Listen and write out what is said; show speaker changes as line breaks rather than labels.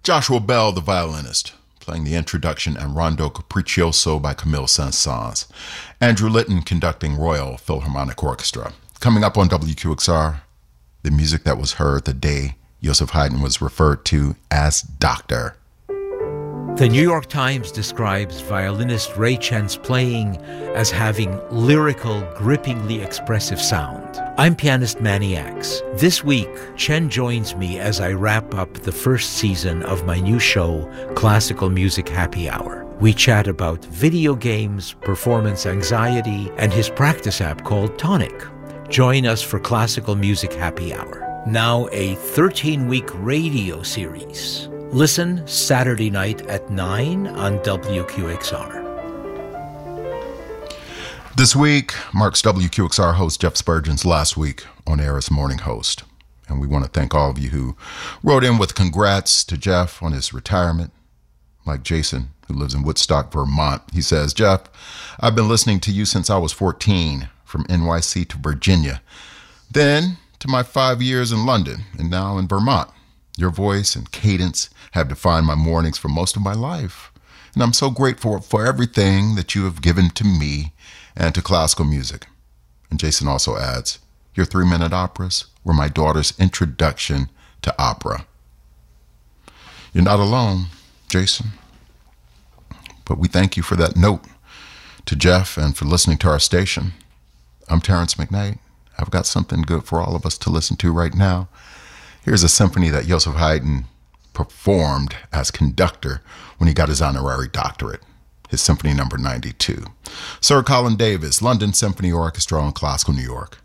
Joshua Bell, the violinist, playing the introduction and Rondo Capriccioso by Camille Saint-Saëns. Andrew Litton conducting Royal Philharmonic Orchestra. Coming up on WQXR, the music that was heard the day Joseph Haydn was referred to as Doctor.
The New York Times describes violinist Ray Chen's playing as having lyrical, grippingly expressive sound. I'm pianist Manny Axe. This week, Chen joins me as I wrap up the first season of my new show, Classical Music Happy Hour. We chat about video games, performance anxiety, and his practice app called Tonic. Join us for Classical Music Happy Hour. Now a 13-week radio series. Listen Saturday night at 9 on WQXR.
This week marks WQXR host Jeff Spurgeon's last week on air as morning host. And we want to thank all of you who wrote in with congrats to Jeff on his retirement. Like Jason, who lives in Woodstock, Vermont. He says, Jeff, I've been listening to you since I was 14, from NYC to Virginia. Then to my 5 years in London, and now in Vermont. Your voice and cadence have defined my mornings for most of my life. And I'm so grateful for everything that you have given to me and to classical music. And Jason also adds, your 3-minute operas were my daughter's introduction to opera. You're not alone, Jason. But we thank you for that note to Jeff and for listening to our station. I'm Terrence McKnight. I've got something good for all of us to listen to right now. Here's a symphony that Joseph Haydn performed as conductor when he got his honorary doctorate, his Symphony Number 92. Sir Colin Davis, London Symphony Orchestra on Classical New York.